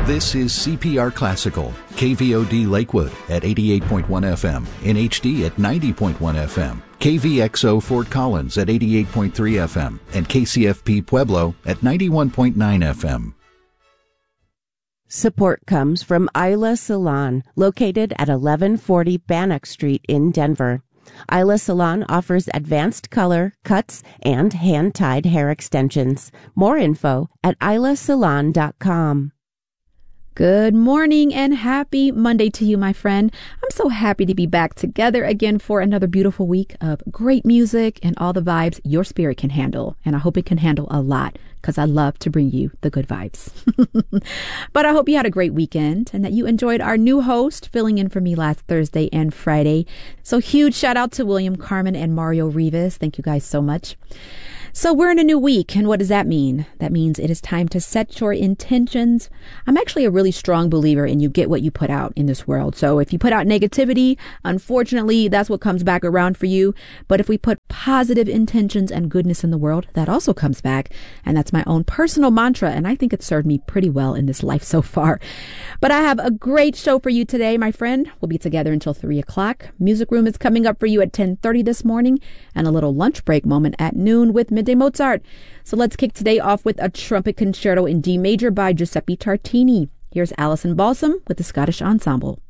This is CPR Classical, KVOD Lakewood at 88.1 FM, in HD at 90.1 FM, KVXO Fort Collins at 88.3 FM, and KCFP Pueblo at 91.9 FM. Support comes from Isla Salon, located at 1140 Bannock Street in Denver. Isla Salon offers advanced color, cuts, and hand-tied hair extensions. More info at islasalon.com. Good morning and happy Monday to you, my friend. I'm so happy to be back together again for another beautiful week of great music and all the vibes your spirit can handle. And I hope it can handle a lot because I love to bring you the good vibes. But I hope you had a great weekend and that you enjoyed our new host filling in for me last Thursday and Friday. So huge shout out to William Carmen and Mario Rivas. Thank you guys so much. So we're in a new week, and what does that mean? That means it is time to set your intentions. I'm actually a really strong believer in you get what you put out in this world. So if you put out negativity, unfortunately, that's what comes back around for you. But if we put positive intentions and goodness in the world, that also comes back. And that's my own personal mantra, and I think it's served me pretty well in this life so far. But I have a great show for you today, my friend. We'll be together until 3 o'clock. Music Room is coming up for you at 10:30 this morning, and a little lunch break moment at noon with Midday Mozart. So let's kick today off with a trumpet concerto in D major by Giuseppe Tartini. Here's Alison Balsam with the Scottish Ensemble.